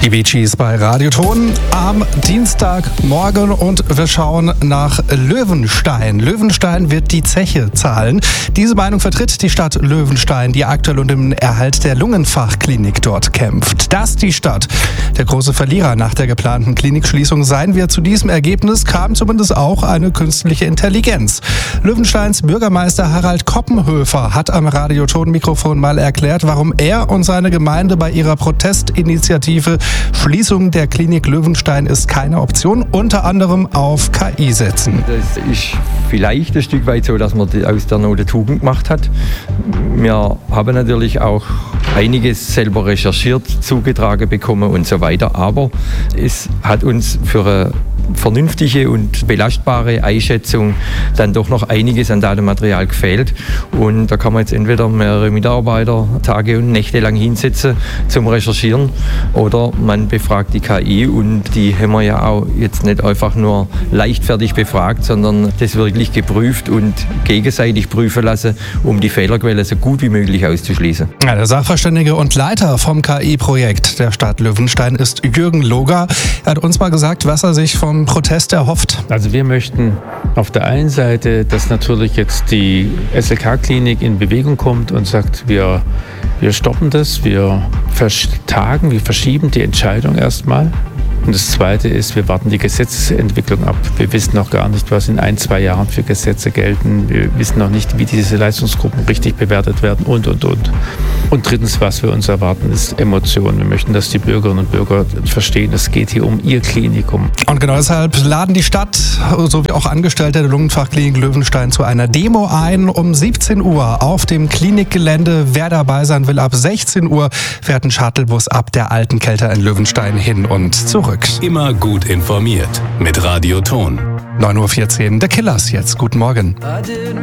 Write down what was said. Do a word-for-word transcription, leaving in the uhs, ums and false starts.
Die Bee Gees bei Radioton am Dienstagmorgen und wir schauen nach Löwenstein. Löwenstein wird die Zeche zahlen. Diese Meinung vertritt die Stadt Löwenstein, die aktuell um den Erhalt der Lungenfachklinik dort kämpft. Dass die Stadt der große Verlierer nach der geplanten Klinikschließung sein wird, zu diesem Ergebnis kam zumindest auch eine künstliche Intelligenz. Löwensteins Bürgermeister Harald Koppenhöfer hat am Radioton-Mikrofon mal erklärt, warum er und seine Gemeinde bei ihrer Protestinitiative Schließung der Klinik Löwenstein ist keine Option, unter anderem auf K I setzen. Das ist vielleicht ein Stück weit so, dass man aus der Not eine Tugend gemacht hat. Wir haben natürlich auch einiges selber recherchiert, zugetragen bekommen und so weiter, aber es hat uns für eine vernünftige und belastbare Einschätzung dann doch noch einiges an Datenmaterial gefehlt. Und da kann man jetzt entweder mehrere Mitarbeiter Tage und Nächte lang hinsetzen zum Recherchieren oder man befragt die K I und die haben wir ja auch jetzt nicht einfach nur leichtfertig befragt, sondern das wirklich geprüft und gegenseitig prüfen lassen, um die Fehlerquelle so gut wie möglich auszuschließen. Ja, der Sachverständige und Leiter vom K I-Projekt der Stadt Löwenstein ist Jürgen Loger. Er hat uns mal gesagt, was er sich vom Protest erhofft. Also wir möchten auf der einen Seite, dass natürlich jetzt die S L K-Klinik in Bewegung kommt und sagt, wir, wir stoppen das, wir vertagen, wir verschieben die Entscheidung erstmal. Und das Zweite ist, wir warten die Gesetzesentwicklung ab. Wir wissen noch gar nicht, was in ein, zwei Jahren für Gesetze gelten. Wir wissen noch nicht, wie diese Leistungsgruppen richtig bewertet werden und, und, und. Und drittens, was wir uns erwarten, ist Emotion. Wir möchten, dass die Bürgerinnen und Bürger verstehen, es geht hier um ihr Klinikum. Und genau deshalb laden die Stadt sowie auch Angestellte der Lungenfachklinik Löwenstein zu einer Demo ein. Um siebzehn Uhr auf dem Klinikgelände. Wer dabei sein will, ab sechzehn Uhr fährt ein Shuttlebus ab der Alten Kelter in Löwenstein hin und zurück. Immer gut informiert mit Radioton. neun Uhr vierzehn, The Killers jetzt. Guten Morgen.